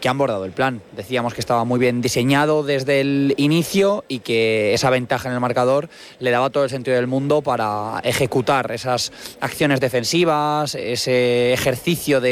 que han bordado el plan. Decíamos que estaba muy bien diseñado desde el inicio y que esa ventaja en el marcador le daba todo el sentido del mundo para ejecutar esas acciones defensivas, ese ejercicio de